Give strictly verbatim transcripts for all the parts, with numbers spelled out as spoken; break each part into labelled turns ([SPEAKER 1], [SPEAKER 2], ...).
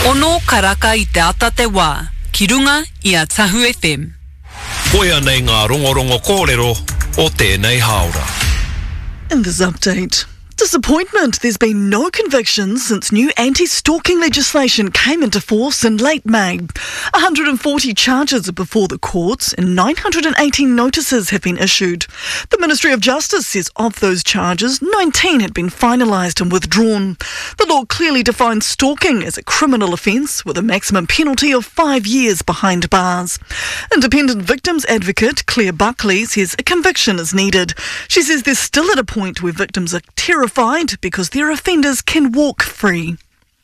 [SPEAKER 1] Ono karaka I te ata te wā, ki runga I a Tahu F M.
[SPEAKER 2] Koia nei ngā rongorongo kōrero o tēnei haora.
[SPEAKER 3] In this update, disappointment. There's been no convictions since new anti-stalking legislation came into force in late May. one hundred forty charges are before the courts and nine hundred eighteen notices have been issued. The Ministry of Justice says of those charges, nineteen had been finalised and withdrawn. The law clearly defines stalking as a criminal offence with a maximum penalty of five years behind bars. Independent victims advocate Claire Buckley says a conviction is needed. She says they're still at a point where victims are terrified because their offenders can walk free.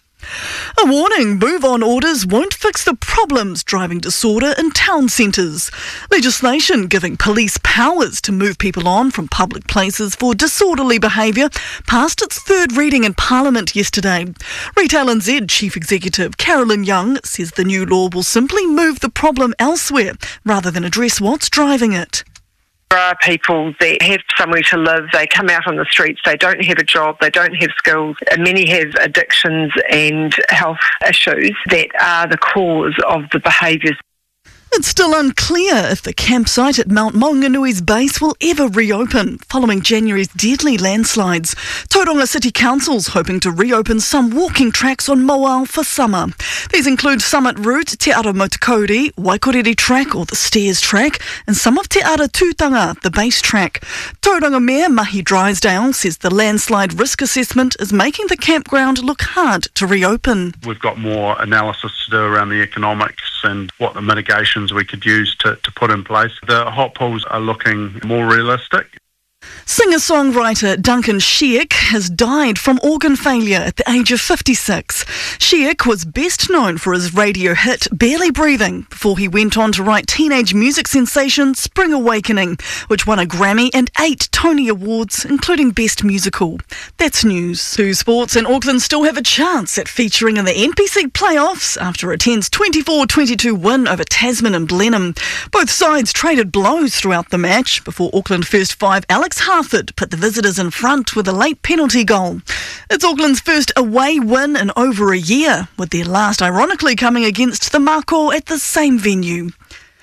[SPEAKER 3] A warning, move-on orders won't fix the problems driving disorder in town centres. Legislation giving police powers to move people on from public places for disorderly behaviour passed its third reading in Parliament yesterday. Retail N Z Chief Executive Carolyn Young says the new law will simply move the problem elsewhere rather than address what's driving it.
[SPEAKER 4] There are people that have somewhere to live, they come out on the streets, they don't have a job, they don't have skills, and many have addictions and health issues that are the cause of the behaviours.
[SPEAKER 3] It's still unclear if the campsite at Mount Maunganui's base will ever reopen following January's deadly landslides. Tauranga City Council's hoping to reopen some walking tracks on Moao for summer. These include Summit Route, Te Ara Motukori, Waikorere Track or the Stairs Track, and some of Te Ara Tūtanga, the base track. Tauranga Mayor Mahi Drysdale says the landslide risk assessment is making the campground look hard to reopen.
[SPEAKER 5] We've got more analysis to do around the economics and what the mitigation we could use to, to put in place. The hot pools are looking more realistic.
[SPEAKER 3] Singer-songwriter Duncan Sheik has died from organ failure at the age of fifty-six. Sheik was best known for his radio hit Barely Breathing before he went on to write teenage music sensation Spring Awakening, which won a Grammy and eight Tony Awards, including Best Musical. That's news. Two Sports and Auckland still have a chance at featuring in the N P C playoffs after a tense twenty-four twenty-two win over Tasman and Blenheim. Both sides traded blows throughout the match before Auckland first five Alex Harford put the visitors in front with a late penalty goal. It's Auckland's first away win in over a year, with their last ironically coming against the Mako at the same venue.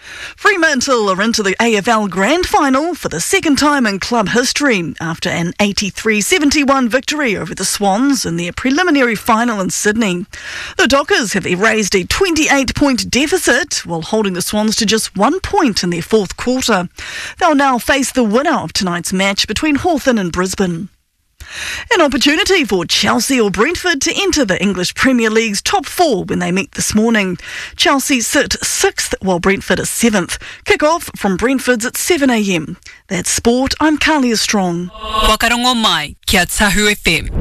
[SPEAKER 3] Fremantle are into the A F L Grand Final for the second time in club history after an eighty-three seventy-one victory over the Swans in their preliminary final in Sydney. The Dockers have erased a twenty-eight point deficit while holding the Swans to just one point in their fourth quarter. They'll now face the winner of tonight's match between Hawthorn and Brisbane. An opportunity for Chelsea or Brentford to enter the English Premier League's top four when they meet this morning. Chelsea sit sixth while Brentford is seventh. Kick-off from Brentford's at seven a m. That's sport. I'm Carlia Strong.
[SPEAKER 1] Wakarongo mai, kia Tahu F M.